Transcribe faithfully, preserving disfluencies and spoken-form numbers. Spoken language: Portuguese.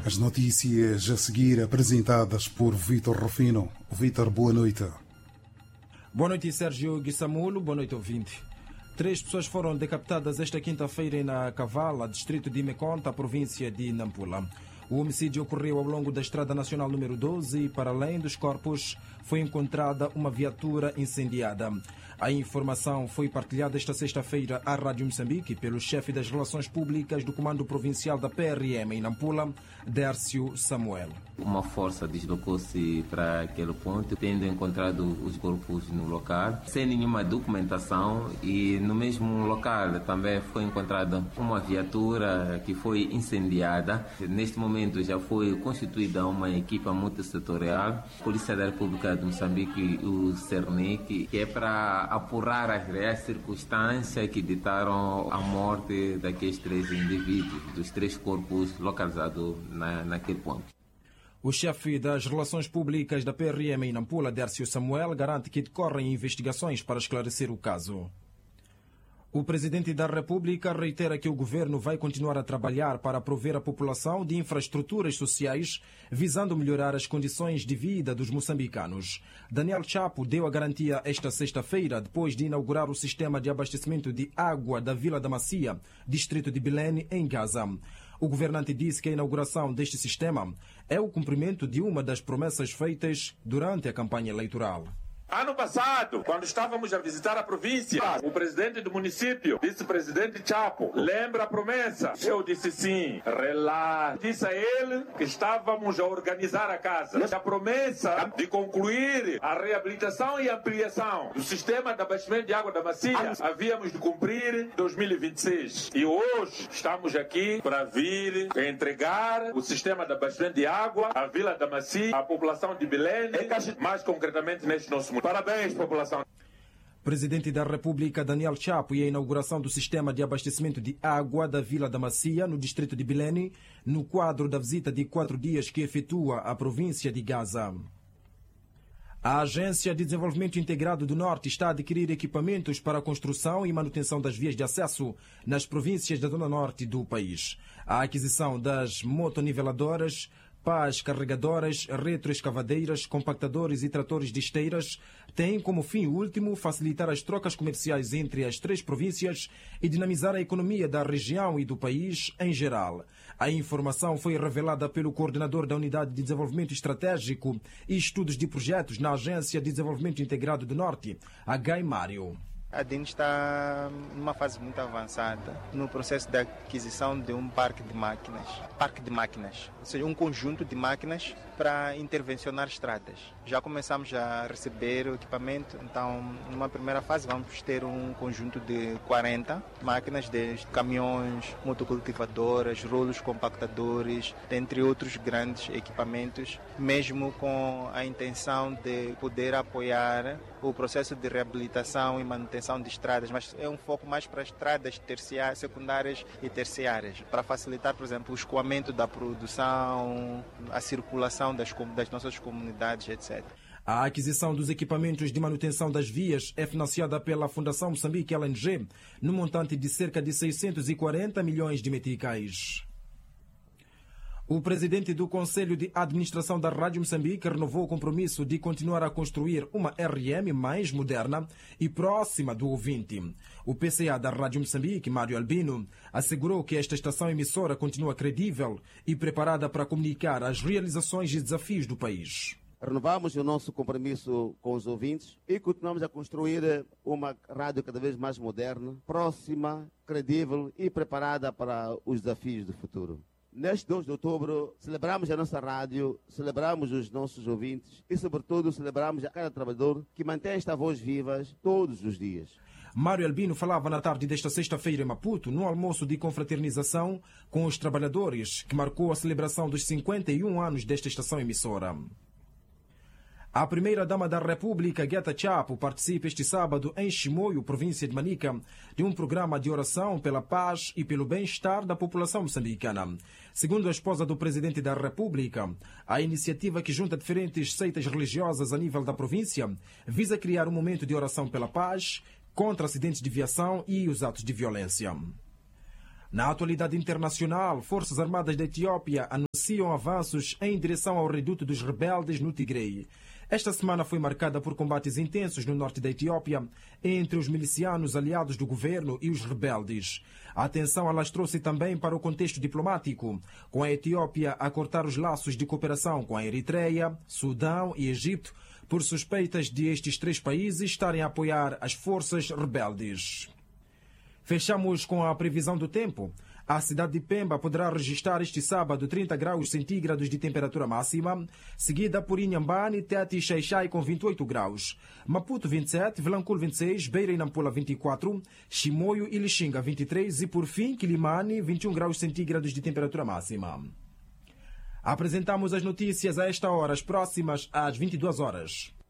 As notícias a seguir apresentadas por Vítor Rufino. Vítor, boa noite. Boa noite, Sérgio Guissamulo. Boa noite, ouvinte. Três pessoas foram decapitadas esta quinta-feira na Cavala, distrito de Meconta, província de Nampula. O homicídio ocorreu ao longo da Estrada Nacional número doze e, para além dos corpos, foi encontrada uma viatura incendiada. A informação foi partilhada esta sexta-feira à Rádio Moçambique pelo chefe das Relações Públicas do Comando Provincial da P R M em Nampula, Dércio Samuel. Uma força deslocou-se para aquele ponto, tendo encontrado os corpos no local, sem nenhuma documentação, e no mesmo local também foi encontrada uma viatura que foi incendiada. Neste momento já foi constituída uma equipa multissetorial, Polícia da República de Moçambique e o CERNIC, que é para apurar as reais circunstâncias que ditaram a morte daqueles três indivíduos, dos três corpos localizados na, naquele ponto. O chefe das Relações Públicas da P R M em Nampula, Dércio Samuel, garante que decorrem investigações para esclarecer o caso. O Presidente da República reitera que o governo vai continuar a trabalhar para prover à população de infraestruturas sociais, visando melhorar as condições de vida dos moçambicanos. Daniel Chapo deu a garantia esta sexta-feira, depois de inaugurar o sistema de abastecimento de água da Vila da Macia, distrito de Belém, em Gaza. O governante disse que a inauguração deste sistema é o cumprimento de uma das promessas feitas durante a campanha eleitoral. Ano passado, quando estávamos a visitar a província, o presidente do município, vice-presidente Chapo, lembra a promessa? Eu disse sim, relaxa. Disse a ele que estávamos a organizar a casa. A promessa de concluir a reabilitação e ampliação do sistema de abastecimento de água da Macia havíamos de cumprir em dois mil e vinte e seis. E hoje estamos aqui para vir entregar o sistema de abastecimento de água à Vila da Macia, à população de Belém, mais concretamente neste nosso município. Parabéns, população. Presidente da República, Daniel Chapo, e a inauguração do sistema de abastecimento de água da Vila da Macia, no distrito de Belém, no quadro da visita de quatro dias que efetua à província de Gaza. A Agência de Desenvolvimento Integrado do Norte está a adquirir equipamentos para a construção e manutenção das vias de acesso nas províncias da zona norte do país. A aquisição das motoniveladoras, pás carregadoras, retroescavadeiras, compactadores e tratores de esteiras tem como fim último facilitar as trocas comerciais entre as três províncias e dinamizar a economia da região e do país em geral. A informação foi revelada pelo coordenador da Unidade de Desenvolvimento Estratégico e Estudos de Projetos na Agência de Desenvolvimento Integrado do Norte, a Gai Mário. A D I N está numa fase muito avançada no processo de aquisição de um parque de máquinas, parque de máquinas, ou seja, um conjunto de máquinas para intervencionar estradas. Já começamos a receber o equipamento, então numa primeira fase vamos ter um conjunto de quarenta máquinas, desde caminhões, motocultivadoras, rolos compactadores, dentre outros grandes equipamentos, mesmo com a intenção de poder apoiar o processo de reabilitação e manutenção de estradas, mas é um foco mais para estradas terciárias, secundárias e terciárias, para facilitar, por exemplo, o escoamento da produção, a circulação das, das nossas comunidades, etcétera. A aquisição dos equipamentos de manutenção das vias é financiada pela Fundação Moçambique L N G, no montante de cerca de seiscentos e quarenta milhões de meticais. O presidente do Conselho de Administração da Rádio Moçambique renovou o compromisso de continuar a construir uma R M mais moderna e próxima do ouvinte. O P C A da Rádio Moçambique, Mário Albino, assegurou que esta estação emissora continua credível e preparada para comunicar as realizações e desafios do país. Renovamos o nosso compromisso com os ouvintes e continuamos a construir uma rádio cada vez mais moderna, próxima, credível e preparada para os desafios do futuro. Neste dois de outubro, celebramos a nossa rádio, celebramos os nossos ouvintes e, sobretudo, celebramos a cada trabalhador que mantém esta voz viva todos os dias. Mário Albino falava na tarde desta sexta-feira em Maputo, num almoço de confraternização com os trabalhadores, que marcou a celebração dos cinquenta e um anos desta estação emissora. A primeira-dama da República, Gueta Chapo, participa este sábado em Chimoio, província de Manica, de um programa de oração pela paz e pelo bem-estar da população moçambicana. Segundo a esposa do presidente da República, a iniciativa que junta diferentes seitas religiosas a nível da província visa criar um momento de oração pela paz, contra acidentes de viação e os atos de violência. Na atualidade internacional, Forças Armadas da Etiópia anunciaram anunciam avanços em direção ao reduto dos rebeldes no Tigre. Esta semana foi marcada por combates intensos no norte da Etiópia entre os milicianos aliados do governo e os rebeldes. A atenção alastrou-se também para o contexto diplomático, com a Etiópia a cortar os laços de cooperação com a Eritreia, Sudão e Egito, por suspeitas de estes três países estarem a apoiar as forças rebeldes. Fechamos com a previsão do tempo. A cidade de Pemba poderá registrar este sábado trinta graus centígrados de temperatura máxima, seguida por Inhambane, Tete e Xai-Xai com vinte e oito graus, Maputo vinte e sete, Vilanculo vinte e seis, Beira e Nampula vinte e quatro, Chimoio e Lixinga vinte e três e por fim Quilimane vinte e um graus centígrados de temperatura máxima. Apresentamos as notícias a esta hora, as próximas às vinte e duas horas.